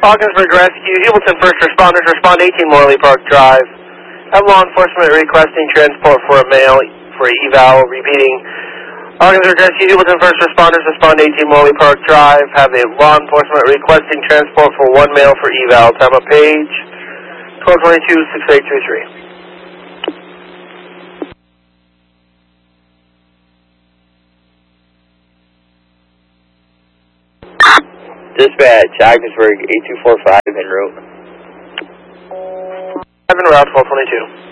Ogdensburg Rescue, Hubleton First Responders, respond 18 Morley Park Drive. Have law enforcement requesting transport for a male for eval. Repeating, Ogdensburg Rescue, Hubleton First Responders, respond 18 Morley Park Drive. Have a law enforcement requesting transport for one male for eval. Time of page 1222-6823. Dispatch, Ogdensburg 8245 en route. En route 1222.